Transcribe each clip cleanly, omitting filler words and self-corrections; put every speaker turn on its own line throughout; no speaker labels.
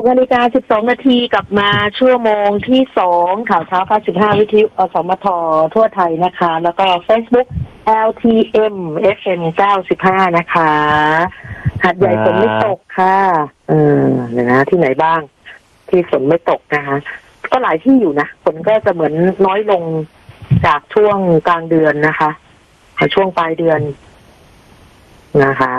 6:12 นาทีกลับมาชั่วโมงที่2ข่าวเช้า95วิทยุอสมททั่วไทยนะคะแล้วก็ Facebook LTM FM 95นะคะหาดใหญ่ฝนไม่ตกค่ะเดี๋ยวนะที่ไหนบ้างที่ฝนไม่ตกนะคะก็หลายที่อยู่นะฝนก็จะเหมือนน้อยลงจากช่วงกลางเดือนนะคะช่วงปลายเดือนนะคะ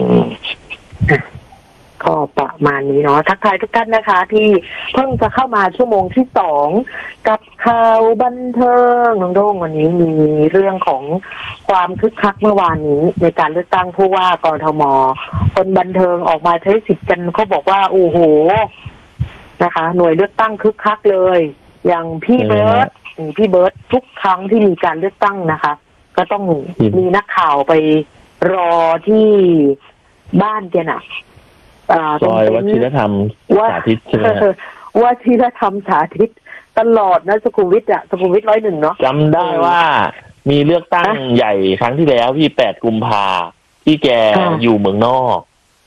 ก็ประมาณนี้เนาะทักทายทุกท่านนะคะที่เพิ่งจะเข้ามาชั่วโมงที่2กับข่าวบันเทิงน้องโด่งวันนี้มีเรื่องของความคึกคักเมื่อวานนี้ในการเลือกตั้งผู้ว่ากทมคนบันเทิงออกมาใช้สิทธิ์กันเขาบอกว่าโอ้โหนะคะหน่วยเลือกตั้งคึกคักเลยอย่างพี่เบิร์ตทุกครั้งที่มีการเลือกตั้งนะคะก็ต้องมีนักข่าวไปรอที่บ้านแกน่ะ
ซอยวัชิรธรรมสาธิตใช่ไหม
วัชิรธรรมสาธิตตลอดนะสุขุมวิท101เนาะ
จำได้ว่ามีเลือกตั้งใหญ่ครั้งที่แล้วพี่8 กุมภาที่แกอยู่เมืองนอก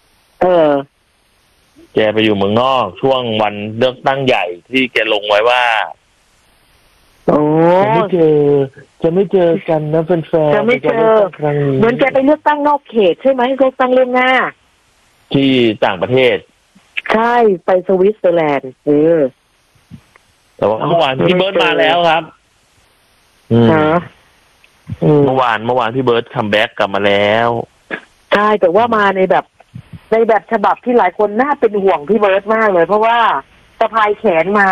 แกไปอยู่เมืองนอกช่วงวันเลือกตั้งใหญ่ที่แกลงไว้ว่าจะไม่เจอกันนะแฟนๆ
จะไม่เจอเหมือนแกไปเลือกตั้งนอกเขตใช่ไหมเลือกตั้งเรื่องหน้า
ที่ต่างประเทศ
ใช่ไปสวิตเซอร์แลนด์
แต่ว่าเมื่อวานพี่เบิร์ดมาแล้วครับเมื่อวานพี่เบิร์ดคัมแบ็กกลับมาแล้ว
ใช่แต่ว่ามาในแบบฉบับที่หลายคนน่าเป็นห่วงพี่เบิร์ดมากเลยเพราะว่าสะพายแขนมา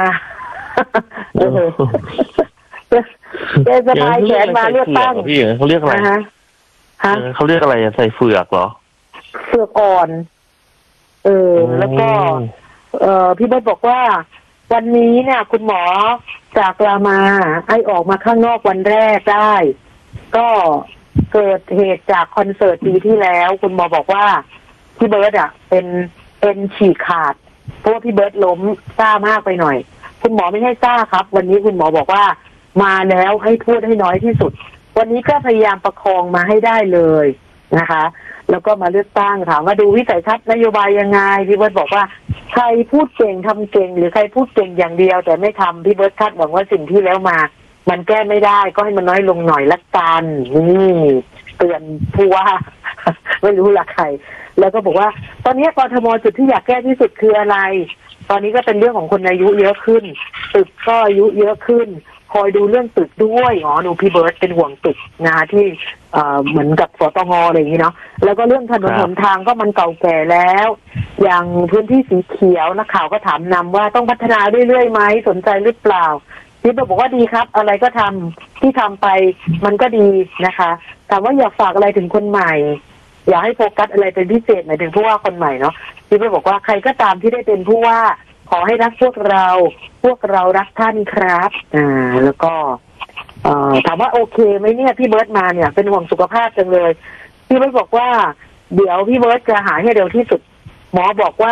สะพายแขนมาเลือกตั้ง
พี่เขาเรียกอะไรเขาเรียกอะไรใส่เฟือกเหรอ
เฟือกอ่อนแล้วก็พี่เบิร์ดบอกว่าวันนี้เนี่ยคุณหมอจากรามาให้ออกมาข้างนอกวันแรกได้ก็เกิดเหตุจากคอนเสิร์ตปีที่แล้วคุณหมอบอกว่าพี่เบิร์ดเป็นฉีกขาดเพราะว่าพี่เบิร์ดล้มซ่ามากไปหน่อยคุณหมอไม่ให้ซ่าครับวันนี้คุณหมอบอกว่ามาแล้วให้พูดให้น้อยที่สุดวันนี้ก็พยายามประคองมาให้ได้เลยนะคะแล้วก็มาเลือกตั้งถามว่าดูวิสัยทัศน์นโยบายยังไงพี่เบิร์ดบอกว่าใครพูดเก่งทำเก่งหรือใครพูดเก่งอย่างเดียวแต่ไม่ทำพี่เบิร์ดคาดหวังว่าสิ่งที่แล้วมามันแก้ไม่ได้ก็ให้มันน้อยลงหน่อยละกันนี่เตือนผู้ว่า ไม่รู้ละใครแล้วก็บอกว่าตอนนี้กทมจุดที่อยากแก้ที่สุดคืออะไรตอนนี้ก็เป็นเรื่องของคนอายุเยอะขึ้นตึกก็อายุเยอะขึ้นคอยดูเรื่องตึกด้วยดูพี่เบิร์ดเป็นห่วงตึกนะคะที่เหมือนกับสตงอะไรอย่างนี้เนาะแล้วก็เรื่องถนนหนทางก็มันเก่าแก่แล้วอย่างพื้นที่สีเขียวนักข่าวก็ถามนำว่าต้องพัฒนาเรื่อยๆไหมสนใจหรือเปล่าพี่เบิร์ดบอกว่าดีครับอะไรก็ทำที่ทำไปมันก็ดีนะคะถามว่าอยากฝากอะไรถึงคนใหม่อยากให้โฟกัสอะไรเป็นพิเศษหมายถึงผู้ว่าคนใหม่เนาะพี่เบิร์ดบอกว่าใครก็ตามที่ได้เป็นผู้ว่าขอให้รักพวกเรารักท่านครับแล้วก็ถามว่าโอเคไหมเนี่ยพี่เบิร์ดมาเนี่ยเป็นห่วงสุขภาพจังเลยพี่เบิร์ดบอกว่าเดี๋ยวพี่เบิร์ดจะหาให้เร็วที่สุดหมอบอกว่า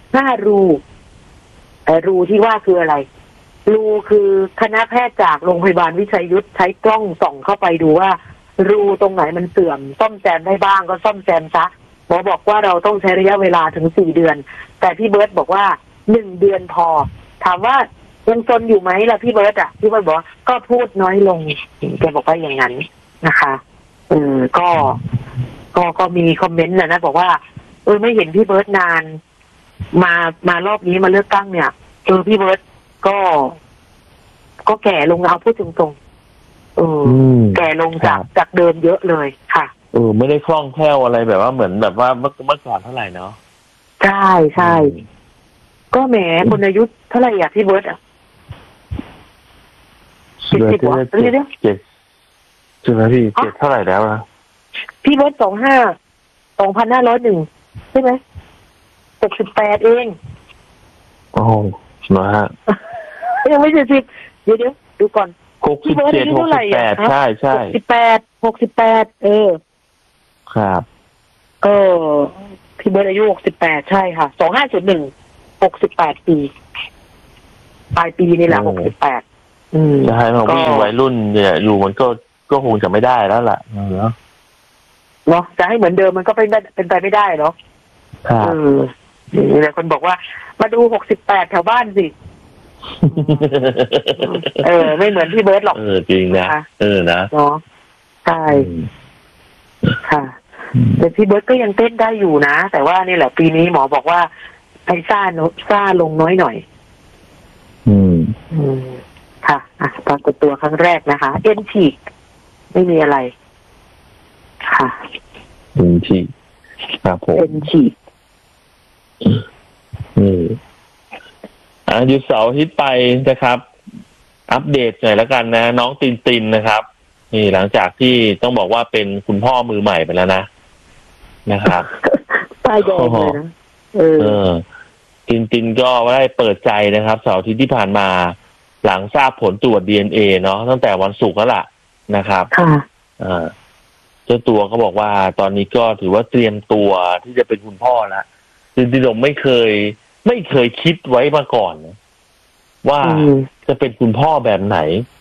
5 รูรูที่ว่าคืออะไรรูคือคณะแพทย์จากโรงพยาบาลวิชัยยุทธใช้กล้องส่องเข้าไปดูว่ารูตรงไหนมันเสื่อมซ่อมแซมได้บ้างก็ซ่อมแซมซะหมอบอกว่าเราต้องใช้ระยะเวลาถึง4 เดือนแต่พี่เบิร์ดบอกว่า1 เดือนพอถามว่ายังจนอยู่ไหมล่ะพี่เบิร์ดพี่เบิร์ดบอกก็พูดน้อยลงแกบอกว่าอย่างนั้นนะคะก็มีคอมเมนต์นะบอกว่าไม่เห็นพี่เบิร์ดนานมารอบนี้มาเลือกตั้งเนี่ยพี่เบิร์ดก็แก่ลงเอาพูดตรงๆแก่ลงจากเดิมเยอะเลยค่ะ
ไม่ได้คล่องแคล่วอะไรแบบว่าเหมือนแบบว่าเมื่อก่อนเท่าไหร่เนาะ
ใช่ก็แหมคนอายุเท่าไหร่พี่เบิร์ด70 กว่าเดี๋ยว
ใช่ไหมพี่7เท่าไหร่แล้วนะ
พี่เบิร์ด2501ใช่ไหม68เอง
โอ้นะฮะ
ยังไม่70เดี๋ยวดูก่อน
พี่เบิร์ดอายุเท่าไหร่ใช่
68
ครับ
พี่เบิร์ดอายุ68ใช่ค่ะ2501 68 ปีปลายปีนี่แหละ68
จะให้มาวิ่งวัยรุ่นเนี่ยอยู่มันก็คงจะไม่ได้แล้วล่ะเนาะ
จะให้เหมือนเดิมมันก็เป็นไปไม่ได้เนาะมีแต่คนบอกว่ามาดู68แถวบ้านสิ ไม่เหมือนพี่เบิร์ดหรอก
จริงนะนะ
เนาะใช่ค่ะแต่พี่เบิร์ดก็ยังเต้นได้อยู่นะแต่ว่านี่แหละปีนี้หมอบอกว่าให้ซ่าลงน้อยหน่อยค่ะปรากฏตัวครั้งแรกนะคะเอ็นฉีกไม่มีอะไรค่ะ
เอ็นฉีกครับผม
เอ็นฉีก
หยุดเสาร์อาทิตย์ไปนะครับอัปเดตหน่อยแล้วกันนะน้องตินนะครับนี่หลังจากที่ต้องบอกว่าเป็นคุณพ่อมือใหม่ไปแล้วนะครับ
ป้ายแดงเลยนะ
ตินก็ได้เปิดใจนะครับเสาร์อาทิตย์ที่ผ่านมาหลังทราบผลตรวจ DNA เนาะตั้งแต่วันศุกร์แล้วล่ะนะครับเจ้าตัวก็บอกว่าตอนนี้ก็ถือว่าเตรียมตัวที่จะเป็นคุณพ่อแล้วตินผมไม่เคยคิดไว้มาก่อนว่าจะเป็นคุณพ่อแบบไหน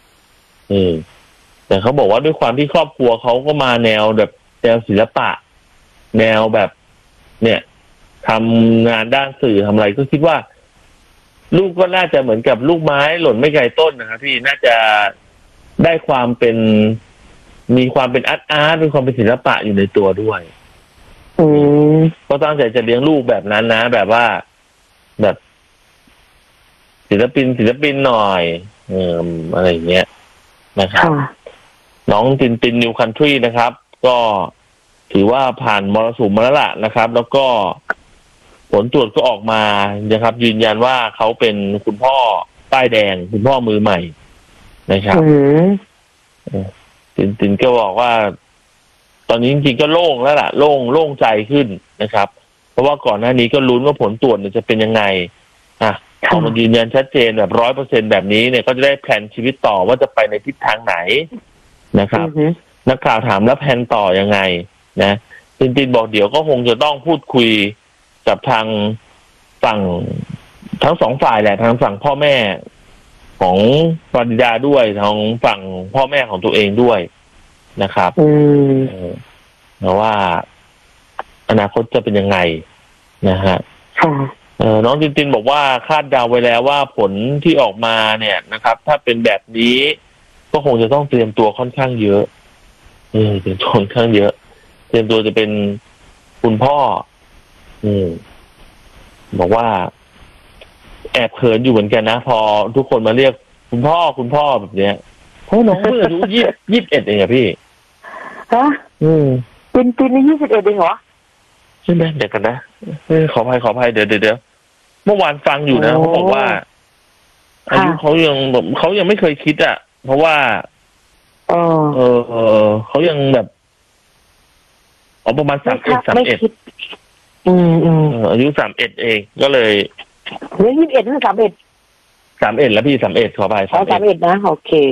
แต่เขาบอกว่าด้วยความที่ครอบครัวเขาก็มาแนวแบบแนวศิลปะแนวแบบเนี่ยทำงานด้านสื่อทำอะไรก็คิดว่าลูกก็น่าจะเหมือนกับลูกไม้หล่นไม่ไกลต้นนะครับพี่น่าจะได้ความเป็นมีความเป็นอาร์ตมีความเป็นศิลปะอยู่ในตัวด้วยก็ตั้งใจจะเลี้ยงลูกแบบนั้นนะแบบว่าแบบศิลปินหน่อยอะไรอย่างเงี้ยนะครับน้องตินนิวคันทรีนะครับก็ถือว่าผ่านมรสุมมาแล้วล่ะนะครับแล้วก็ผลตรวจก็ออกมานะครับยืนยันว่าเขาเป็นคุณพ่อป้ายแดงคุณพ่อมือใหม่นะครับตินก็บอกว่าตอนนี้จริงๆก็โล่งแล้วล่ะโล่งใจขึ้นนะครับเพราะว่าก่อนหน้านี้ก็ลุ้นว่าผลตรวจจะเป็นยังไงพอมันยืนยันชัดเจนแบบ 100% แบบนี้เนี่ยก็จะได้แผนชีวิตต่อว่าจะไปในทิศทางไหนนะครับนักข่าวถามแล้วแผนต่อยังไงนะตินบอกเดี๋ยวก็คงจะต้องพูดคุยกับทางฝั่งทั้งสองฝ่ายแหละทางฝั่งพ่อแม่ของปริดาด้วยทางฝั่งพ่อแม่ของตัวเองด้วยนะครับเพราะว่าอนาคตจะเป็นยังไงนะฮะน้องตินบอกว่าคาดเดาไว้แล้วว่าผลที่ออกมาเนี่ยนะครับถ้าเป็นแบบนี้ก็คงจะต้องเตรียมตัวค่อนข้างเยอะเตรียมตัวค่อนข้างเยอะเตรียมตัวจะเป็นคุณพ่อบอกว่าแอบเขินอยู่เหมือนกันนะพอทุกคนมาเรียกคุณพ่อแบบเนี้ยเพราะน้องเพิ่งอายุ21เองอะพี่
ตินนี่21เองเหรอ
ใช่ไหมเด็กกันนะขออภัยเดี๋ยวเมื่อวานฟังอยู่นะเขาบอกว่าอายุเขายังไม่เคยคิดอ่ะเพราะว่าเขายังแบบประมาณ31อายุ31เองก็เลย
21หรือ
31แล้วพี่31ขออภัย
31นะโอเค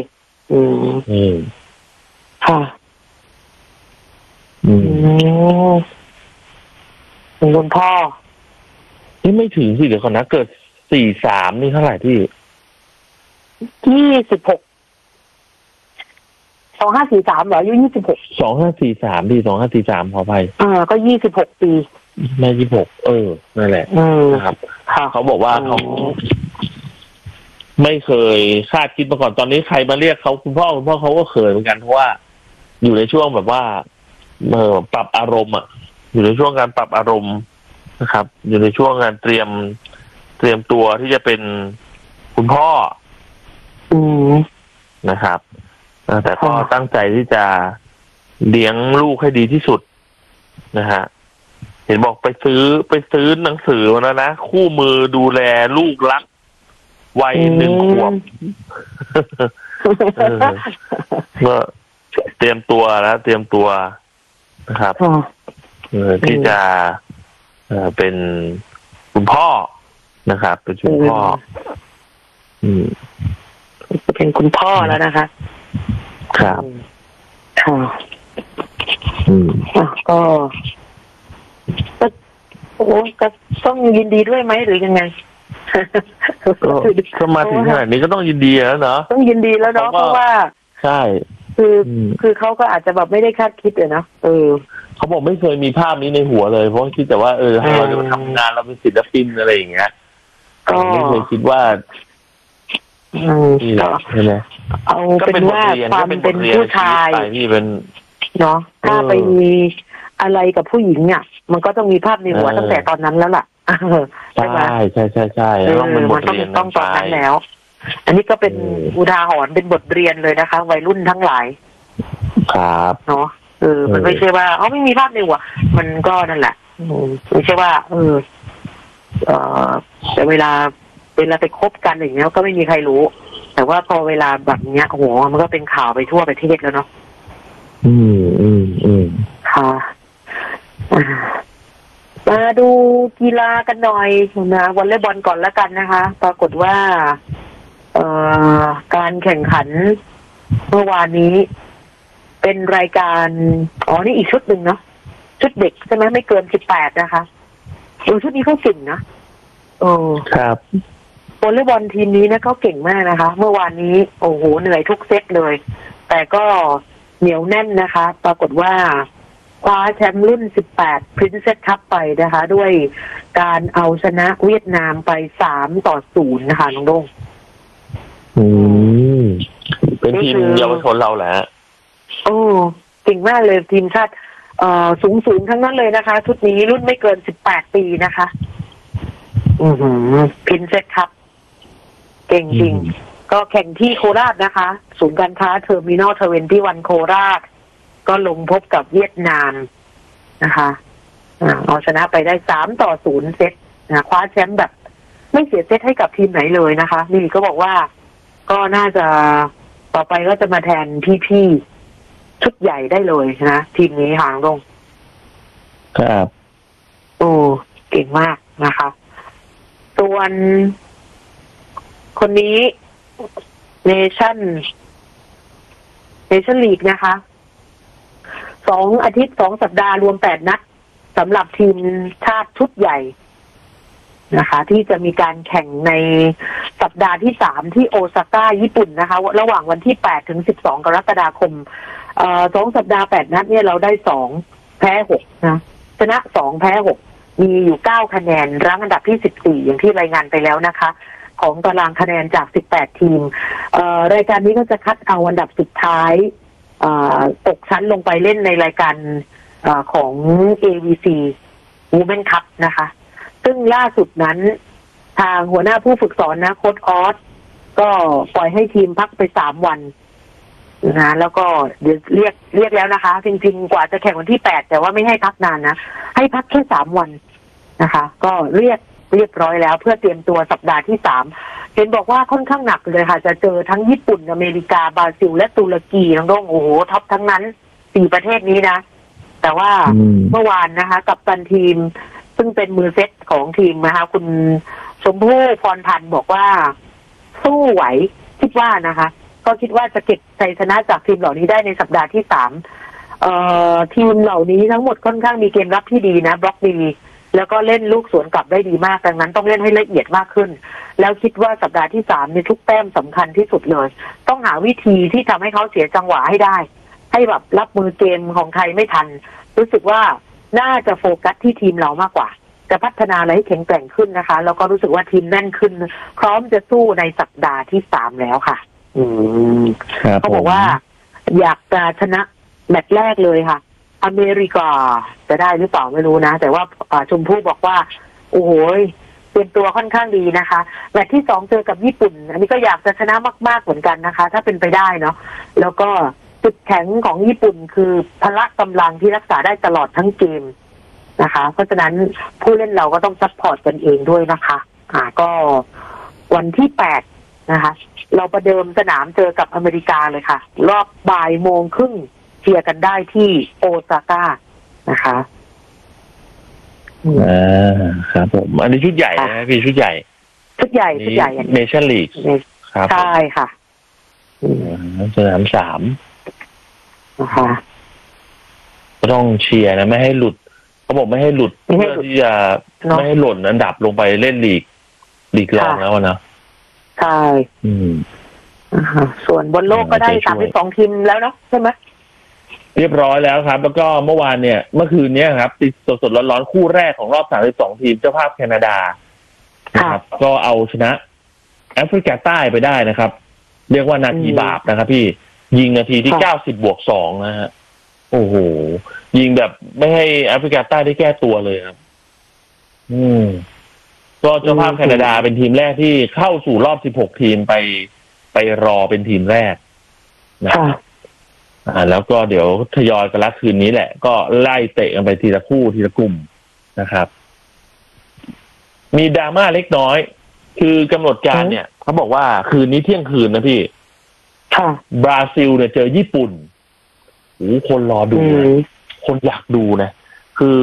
ค่ะคุณพ่อ
นี่ไม่ถึงสิเดี๋ยวก่อนนะเกิด43นี่เท่าไหร่พี่
26 2543เหรออายุ26
2543พี่2543ขออภัย
ก็26ปี
ไม่26นั่นแหละนะครับเขาบอกว่าเขาไม่เคยคาดคิดมาก่อนตอนนี้ใครมาเรียกเขาคุณพ่อเขาก็เขินเหมือนกันเพราะว่าอยู่ในช่วงแบบว่าปรับอารมณ์อยู่ในช่วงการปรับอารมณ์นะครับอยู่ในช่วงการเตรียมตัวที่จะเป็นคุณพ่อนะครับแต่ก็ตั้งใจที่จะเลี้ยงลูกให้ดีที่สุดนะฮะเห็นบอกไปซื้อหนังสือมาแล้วนะคู่มือดูแลลูกรักวัย1 ขวบก็เตรียมตัวนะครับที่จะเป็นคุณพ่อนะครับเป็นคุณพ่อ
เป็นคุณพ่อแล้วนะคะ
ครับ
ก็ต้องยินดีด้วยไหมหรือยังไง
ก็มาถึงขนาดนี้ก็ต้องยินดีแล้วเนาะ
ต้องยินดีแล้วเนาะเพราะว่า
ใช่
คือเขาก็อาจจะแบบไม่ได้คาดคิดเลยนะ
เขาบอกไม่เคยมีภาพนี้ในหัวเลยเพราะคิดแต่ว่าเราจะมาทำงานเราเป็นศิลปินอะไรอย่างเงี้ยไม่เคยคิดว่านี่แหละใช่ไหม
เอาเป็นว่าความเป็นผู้ชาย
ที่เป็น
เนาะถ้าไปมีอะไรกับผู้หญิงเนี่ยมันก็ต้องมีภาพในหัวตั้งแต่ตอนนั้นแล้วล่ะ
ใช่ไหมใช่
มันต้องตอนนั้นแล้วอันนี้ก็เป็นอุทาหรณ์เป็นบทเรียนเลยนะคะวัยรุ่นทั้งหลาย
ครับ
เนาะมันไม่ใช่ว่าไม่มีภาพในหัวมันก็นั่นแหละไม่ใช่ว่าแต่เวลาไปคบกันอย่างเงี้ยก็ไม่มีใครรู้แต่ว่าพอเวลาแบบเนี้ยโอ้โหมันก็เป็นข่าวไปทั่วประเทศแล้วเนาะค่ะมาดูกีฬากันหน่อยนะวอลเลย์บอลก่อนแล้วกันนะคะปรากฏว่าการแข่งขันเมื่อวานนี้เป็นรายการนี่อีกชุดหนึ่งเนาะชุดเด็กใช่ไหมไม่เกิน18นะคะชุดนี้เขาเก่งนะ
ครับ
วอลเลย์บอลทีมนี้นะเขาเก่งมากนะคะเมื่อวานนี้โอ้โหเหนื่อยทุกเซตเลยแต่ก็เหนียวแน่นนะคะปรากฏว่าคว้าแชมป์รุ่น18 Princess Cup ไปนะคะด้วยการเอาชนะเวียดนามไป3-0นะคะน้องโด่ง
เป็นทีมเยาวชนเราแหละ
เก่งมากเลยทีมชาติสูงทั้งนั้นเลยนะคะชุดนี้รุ่นไม่เกิน18 ปีนะคะPrincess Cup เก่งจริงก็แข่งที่โคราชนะคะศูนย์การค้าเทอร์มินอล21โคราชก็ลงพบกับเวียดนามนะคะเอาชนะไปได้3-0เซตนะคว้าแชมป์แบบไม่เสียเซตให้กับทีมไหนเลยนะคะนี่ก็บอกว่าก็น่าจะต่อไปก็จะมาแทนพี่ๆชุดใหญ่ได้เลยนะทีมนี้หางลง
ครับ
เก่งมากนะคะส่วนคนนี้เนชั่นลีกนะคะ2 อาทิตย์ 2 สัปดาห์รวม8 นัดสำหรับทีมชาติชุดใหญ่นะคะที่จะมีการแข่งในสัปดาห์ที่3ที่โอซาก้าญี่ปุ่นนะคะระหว่างวันที่8ถึง12กรกฎาคม2 สัปดาห์8 นัดเนี่ยเราได้2แพ้6นะชนะ2แพ้6มีอยู่9คะแนนรั้งอันดับที่14อย่างที่รายงานไปแล้วนะคะของตารางคะแนนจาก18ทีมรายการนี้ก็จะคัดเอาอันดับสุดท้ายตกชั้นลงไปเล่นในรายการของ AVC Women Cup นะคะซึ่งล่าสุดนั้นทางหัวหน้าผู้ฝึกสอนนะโค้ชออสก็ปล่อยให้ทีมพักไป3 วันนะแล้วก็เดี๋ยวเรียกแล้วนะคะจริงๆกว่าจะแข่งวันที่8แต่ว่าไม่ให้พักนานนะให้พักแค่3 วันนะคะก็เรียบร้อยแล้วเพื่อเตรียมตัวสัปดาห์ที่3เห็นบอกว่าค่อนข้างหนักเลยค่ะจะเจอทั้งญี่ปุ่นอเมริกาบราซิลและตุรกีน้องโด่งโอ้โหท็อปทั้งนั้น4 ประเทศนี้นะแต่ว่าเมื่อวานนะคะกัปตันทีมซึ่งเป็นมือเซตของทีมนะคะคุณชมพู่พรพันธ์บอกว่าสู้ไหวคิดว่านะคะก็คิดว่าจะเก็บชัยชนะจากทีมเหล่านี้ได้ในสัปดาห์ที่3ทีมเหล่านี้ทั้งหมดค่อนข้างมีเกมรับที่ดีนะบล็อกดีแล้วก็เล่นลูกสวนกลับได้ดีมากดังนั้นต้องเล่นให้ละเอียดมากขึ้นแล้วคิดว่าสัปดาห์ที่3ในทุกแต้มสำคัญที่สุดเลยต้องหาวิธีที่ทำให้เขาเสียจังหวะให้ได้ให้แบบรับมือเกมของไทยไม่ทันรู้สึกว่าน่าจะโฟกัสที่ทีมเรามากกว่าจะพัฒนาอะไรให้แข็งแกร่งขึ้นนะคะแล้วก็รู้สึกว่าทีมแน่นขึ้นพร้อมจะสู้ในสัปดาห์ที่3แล้วค่ะเขาบอกว่าอยากจะชนะแมตช์แรกเลยค่ะอเมริกาจะได้หรือเปล่าไม่รู้นะแต่ว่าชมพู่บอกว่าโอ้โหเตรียมตัวค่อนข้างดีนะคะแมตช์ที่2เจอกับญี่ปุ่นอันนี้ก็อยากจะชนะมากๆเหมือนกันนะคะถ้าเป็นไปได้เนาะแล้วก็จุดแข็งของญี่ปุ่นคือพละกำลังที่รักษาได้ตลอดทั้งเกมนะคะเพราะฉะนั้นผู้เล่นเราก็ต้องซัพพอร์ตกันเองด้วยนะคะก็วันที่8นะคะเราประเดิมสนามเจอกับอเมริกาเลยค่ะรอบบ่ายโมงครึ่งเชียร์กันได้ที่โอซาก้านะคะ
ครับผมอันนี้ชุดใหญ่นะพี่ชุดใหญ่เนชั่นลีกครับ
ใช่ค่ะ
สนาม3นะคะก็ต้องเชียร์นะไม่ให้หลุดเขาบอกไม่ให้หลุดเพื่อที่จะไม่ให้หล่นอันดับลงไปเล่นลีกรองแล้วนะ
ใช่ส่วนบนโลกก็ได้32 ทีมแล้วเนาะใช่ไหม
เรียบร้อยแล้วครับแล้วก็เมื่อวานเนี่ยเมื่อคืนนี้ครับติดสดๆร้อนๆคู่แรกของรอบ32 ทีมเจ้าภาพแคนาดานะครับก็เอาชนะแอฟริกาใต้ไปได้นะครับเรียกว่านาทีบาปนะครับพี่ยิงนาทีที่90+2นะฮะโอ้โหยิงแบบไม่ให้แอฟริกาใต้ได้แก้ตัวเลยครับก็เจ้าภาพแคนาดาเป็นทีมแรกที่เข้าสู่รอบ16 ทีมไปรอเป็นทีมแรกนะครับแล้วก็เดี๋ยวทยอยกันละคืนนี้แหละก็ไล่เตะกันไปทีละคู่ทีละกลุ่มนะครับมีดราม่าเล็กน้อยคือกำหนดการเนี่ยเขาบอกว่าคืนนี้เที่ยงคืนนะพี่บราซิลเนี่ยเจอญี่ปุ่นโอ้คนรอดูคนอยากดูนะคือ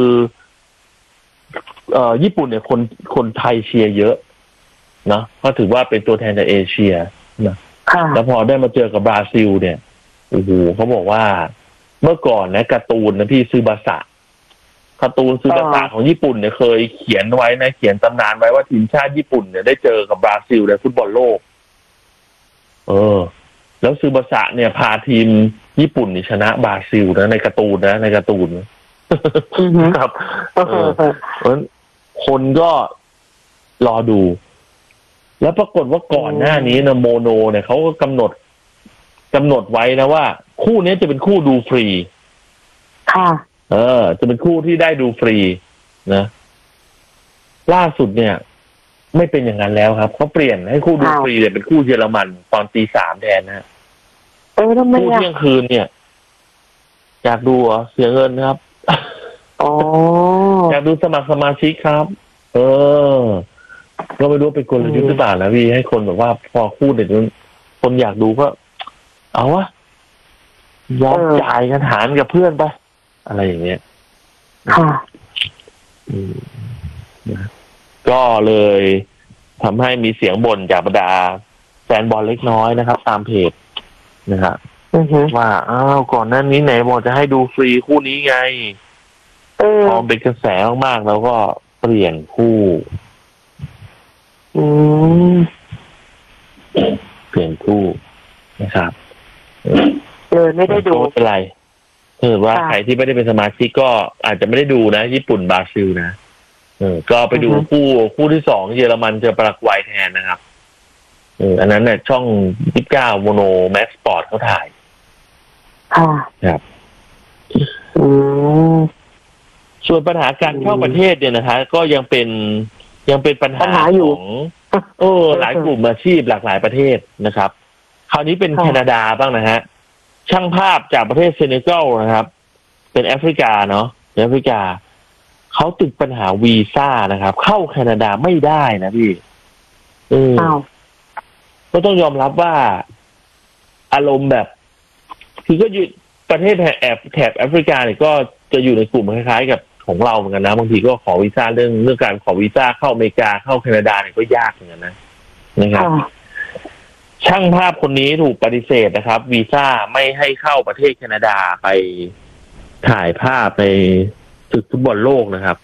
ญี่ปุ่นเนี่ยคนไทยเชียร์เยอะนะก็ถือว่าเป็นตัวแทนจากเอเชียนะแล้วพอได้มาเจอกับบราซิลเนี่ยโอ้โหเขาบอกว่าเมื่อก่อนนะการ์ตูนนะพี่ซึบาสะการ์ตูนซึบาสะของญี่ปุ่นเนี่ยเคยเขียนไว้นะเขียนตำนานไว้ว่าทีมชาติญี่ปุ่นเนี่ยได้เจอกับบราซิลในฟุตบอลโลกแล้วซึบาสะเนี่ยพาทีมญี่ปุ่นนี่ชนะบราซิลนะในการ์ตูนครับคนก็รอดู แล้วปรากฏว่าก่อนหน้านี้นะโมโนเนี่ยเขาก็กำหนดไว้นะว่าคู่นี้จะเป็นคู่ดูฟรีจะเป็นคู่ที่ได้ดูฟรีนะล่าสุดเนี่ยไม่เป็นอย่างนั้นแล้วครับเขาเปลี่ยนให้คู่ดูฟรีเนี่ยเป็นคู่เยอรมันตอนตี 3แทนนะคู่เที่ยงคืนเนี่ยอยากดูเสียเงินครับอยากดูสมัครสมาชิกครับก็ไม่รู้เป็นกลยุทธ์หรือเปล่านะพี่ให้คนแบบว่าพอคู่เด็ดนั้นคนอยากดูก็เอาวะยอมจ่ายกันหารกับเพื่อนไปอะไรอย่างเงี้ยก็เลยทำให้มีเสียงบ่นจากบรรดาแฟนบอลเล็กน้อยนะครับตามเพจนะครับว่าก่อนหน้านี้ไหนบอกจะให้ดูฟรีคู่นี้ไงพอเป็นกระแสมากๆแล้วก็เปลี่ยนคู่เปลี่ยนคู่นะครับ
ไม่ได้ดู
ไม่เป็นไรว่าใครที่ไม่ได้เป็นสมาชิกก็อาจจะไม่ได้ดูนะญี่ปุ่นบราซิลนะก็ไปดูคู่ที่ 2เยอรมันเจอปารากวัยแทนนะครับอันนั้นเนี่ยช่อง29โมโนแม็กซ์สปอร์ตเขาถ่ายครับส่วนปัญหาการเข้าประเทศเนี่ยนะคะก็ยังเป็นปัญหาของหลายกลุ่มอาชีพหลากหลายประเทศนะครับคราวนี้เป็นแคนาดาบ้างนะฮะช่างภาพจากประเทศเซเนกัลนะครับเป็นแอฟริกาเนาะแอฟริกาเขาติดปัญหาวีซ่านะครับเข้าแคนาดาไม่ได้นะพี่ก็ต้องยอมรับว่าอารมณ์แบบคือก็อยู่ประเทศแถบแอฟริกาเนี่ยก็จะอยู่ในกลุ่มคล้ายๆกับของเราเหมือนกันนะบางทีก็ขอวีซ่าเรื่องการขอวีซ่าเข้าอเมริกาเข้าแคนาดาเนี่ยก็ยากเหมือนกันนะครับช่างภาพคนนี้ถูกปฏิเสธนะครับวีซ่าไม่ให้เข้าประเทศแคนาดาไปถ่ายภาพในศึกฟุตบอลโลกนะครับ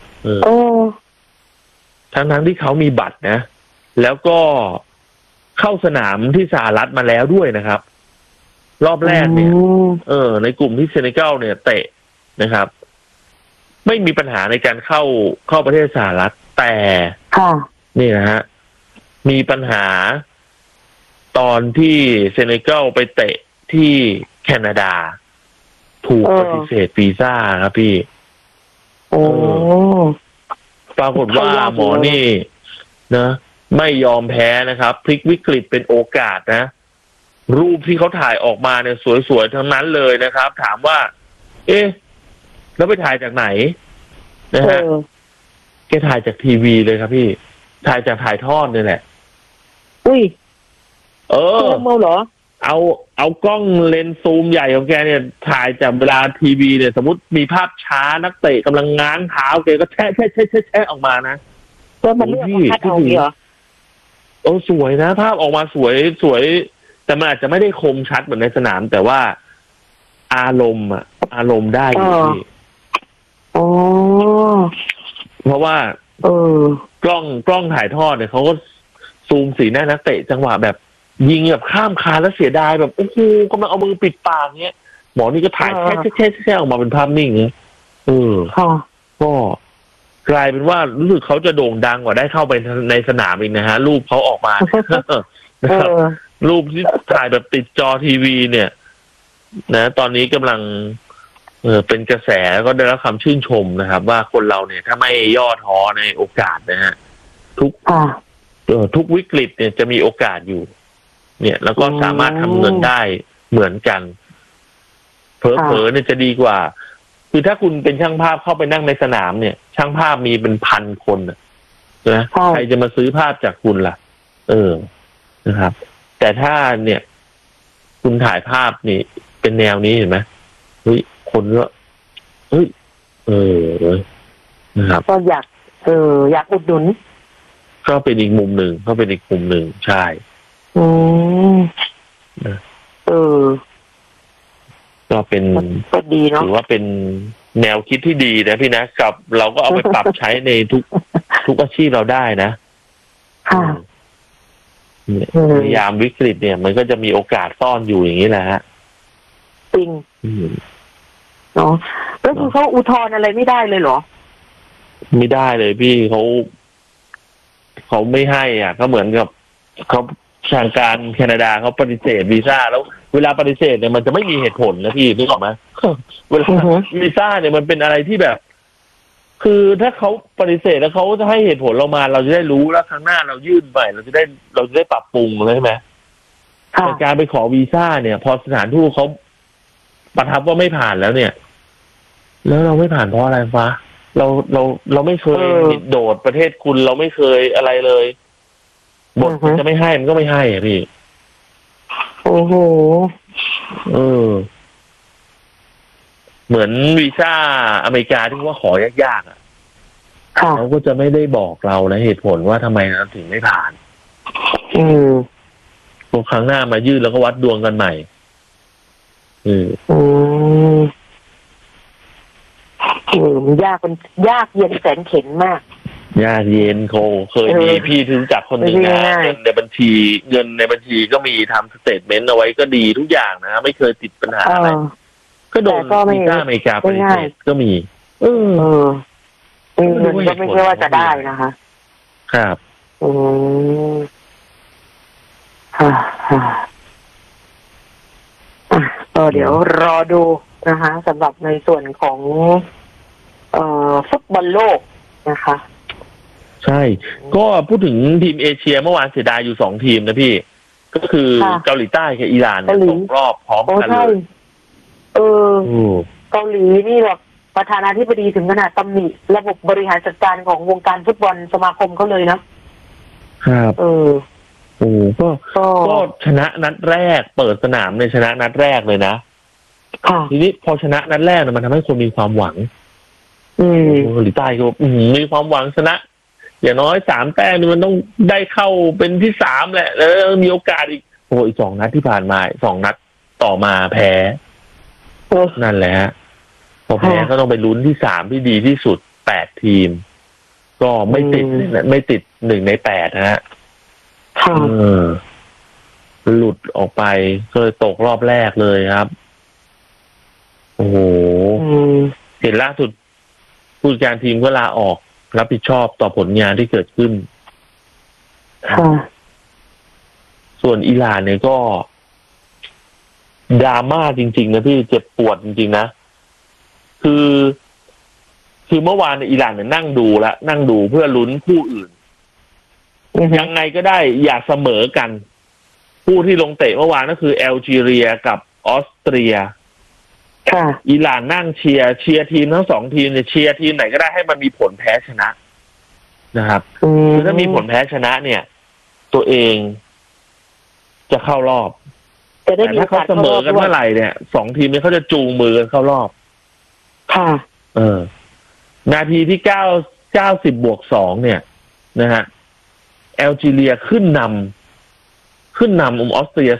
ทั้งที่เขามีบัตรนะแล้วก็เข้าสนามที่สหรัฐมาแล้วด้วยนะครับรอบแรกเนี่ยในกลุ่มที่เซเนกัลเนี่ยเตะนะครับไม่มีปัญหาในการเข้าประเทศสหรัฐแต่นี่นะฮะมีปัญหาตอนที่เซเนกัลไปเตะที่แคนาดาถูกปฏิเสธวีซ่าครับพี่ปรากฏว่าหมอนี่นะไม่ยอมแพ้นะครับพลิกวิกฤตเป็นโอกาสนะรูปที่เขาถ่ายออกมาเนี่ยสวยๆทั้งนั้นเลยนะครับถามว่าแล้วไปถ่ายจากไหนนะฮะแกถ่ายจากทีวีเลยครับพี่ถ่ายจากถ่ายทอดนี่แหละ
เหรอ
เอากล้องเลนส์ซูมใหญ่ของแกเนี่ยถ่ายจากเวลาทีวีเนี่ยสมมติมีภาพช้านักเตะกำลังง้างเท้าแกก็แช่ออกมานะ
ก็มันเลือกคัดเอาเหรอ
สวยนะภาพออกมาสวยแต่มันอาจจะไม่ได้คมชัดเหมือนในสนามแต่ว่าอารมณ์ได้อยู่ที่เพราะว่ากล้องถ่ายทอดเนี่ยเขาก็ซูมสีหน้านักเตะจังหวะแบบยิงแบบข้ามคานแล้วเสียดายแบบโอ้โหกำลังเอามือปิดปากเงี้ยหมอนี่ก็ถ่ายแค่ออกมาเป็นภาพนิ่งเนี่ยก็กลายเป็นว่ารู้สึกเขาจะโด่งดังกว่าได้เข้าไปในสนามอีกนะฮะรูปเขาออกมานะครับรูปที่ถ่ายแบบติดจอทีวีเนี่ยนะตอนนี้กำลังเป็นกระแสก็ได้รับคำชื่นชมนะครับว่าคนเราเนี่ยถ้าไม่ย่อท้อในโอกาสนะฮะทุกวิกฤตเนี่ยจะมีโอกาสอยู่เนี่ยแล้วก็สามารถทำเงินได้เหมือนกันเผลอๆเนี่ยจะดีกว่าคือถ้าคุณเป็นช่างภาพเข้าไปนั่งในสนามเนี่ยช่างภาพมีเป็นพันคนนะใครจะมาซื้อภาพจากคุณล่ะนะครับแต่ถ้าเนี่ยคุณถ่ายภาพนี่เป็นแนวนี้เห็นไหมเฮ้ยคนก็นะครับ
ก็อยากอุดหนุน
ก็เป็นอีกมุมหนึ่งใช่ก็เป็น
ดีเนาะ
ถือว่าเป็นแนวคิดที่ดีนะพี่นะกับเราก็เอาไปปรับใช้ในทุกอาชีพเราได้นะในยามวิกฤตเนี่ยมันก็จะมีโอกาสซ่อนอยู่อย่างนี้แหละฮะ
จริงเนาะแล้วคือเขาอุทธรณ์อะไรไม่ได้เลยเหรอ
ไม่ได้เลยพี่เขาไม่ให้อ่ะก็เหมือนกับเขาทางการแคนาดาเขาปฏิเสธวีซ่าแล้วเวลาปฏิเสธเนี่ยมันจะไม่มีเหตุผลนะพี่นึกออกไหมเวลาวีซ่าเนี่ยมันเป็นอะไรที่แบบคือถ้าเขาปฏิเสธแล้วเขาจะให้เหตุผลเรามาเราจะได้รู้แล้วครั้งหน้าเรายื่นใหม่เราจะได้ปรับปรุงเลยใช่ไหมแต่การไปขอวีซ่าเนี่ยพอสถานทูตเขาประทับว่าไม่ผ่านแล้วเนี่ยแล้วเราไม่ผ่านเพราะอะไรฟ้าเราไม่เคยโดดประเทศคุณเราไม่เคยอะไรเลยบทจะไม่ให้มันก็ไม่ให้อ่ะพี่
โอ้โห
เหมือนวีซ่าอเมริกาที่ว่าขอยากๆอ่ะเขาก็จะไม่ได้บอกเรานะเหตุผลว่าทำไมเราถึงไม่ผ่านพอครั้งหน้ามายื่นแล้วก็วัดดวงกันใหม่
มันยากเย็นแสนเข็ญมาก
ยากเย็นเคยมีพี่ถึงจักคนหนึ่งนะเงินในบัญชีก็มีทำสเตทเมนต์เอาไว้ก็ดีทุกอย่างนะไม่เคยติดปัญหาอะไรก็โดนวีซ่าอเมริกาปฏิเสธก็มี
เงินก็ไม่ใช่ว่าจะได้นะคะ
ครับ
ก็เดี๋ยวรอดูนะคะสำหรับในส่วนของฟุตบอลโลกนะคะ
ใช่ก็พูดถึงทีมเอเชียเมื่อวานเสียดายอยู่2ทีมนะพี่ก็คือเกาหลีใต้กับอิหร่านเนี่ยตกรอบพร้อมกันเลย
เกาหลีนี่แบบประธานาธิบดีถึงขนาดตำหนิระบบบริหารจัดการของวงการฟุตบอลสมาคมเขาเลยนะครับ
ก็ชนะนัดแรกเปิดสนามในชนะนัดแรกเลยนะทีนี้พอชนะนัดแรกมันทำให้คนมีความหวังเกาหลีใต้ก็มีความหวังชนะอย่างน้อย3 แต้มมันต้องได้เข้าเป็นที่3แหละแล้วมีโอกาสอีกอีก2 นัดที่ผ่านมา2 นัดต่อมาแพ้นั่นแหละฮะพอแพ้ก็ต้องไปลุ้นที่3ที่ดีที่สุด8 ทีมก็ไม่ติด1 ใน 8นะฮะหลุดออกไปก็เลยตกรอบแรกเลยครับโอ้โหเห็นล่าสุดผู้จัดการทีมก็ลาออกรับผิดชอบต่อผลงานที่เกิดขึ้นส่วนอิหร่านเนี่ยก็ดราม่าจริงๆนะพี่เจ็บปวดจริงๆนะคือเมื่อวานอิหร่านเนี่ยนั่งดูเพื่อลุ้นคู่อื่นยังไงก็ได้อยากเสมอกันคู่ที่ลงเตะเมื่อวานก็คือแอลจีเรียกับออสเตรียอิหร่านนั่งเชียร์ทีมทั้ง2 ทีมเนี่ยเชียร์ทีมไหนก็ได้ให้มันมีผลแพ้ชนะนะครับคือถ้ามีผลแพ้ชนะเนี่ยตัวเองจะเข้ารอบแต่ถ้าเขาเสมอกันเมื่อไหร่เนี่ย2 ทีมนี้เขาจะจูงมือกันเข้ารอบนาทีที่90+2เนี่ยนะฮะแอลจีเรียขึ้นนำออสเตรีย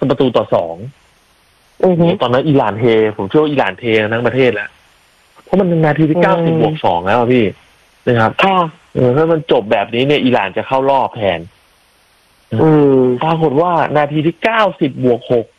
3-2ตอนนั้นอิหร่านเทผมเชื่อว่าอิหร่านเททั้งประเทศแล้วเพราะมันนาทีที่90+2แล้วพี่นะครับถ้ามันจบแบบนี้เนี่ยอิหร่านจะเข้ารอบแทน
อืม
ปรากฏว่านาทีที่90+6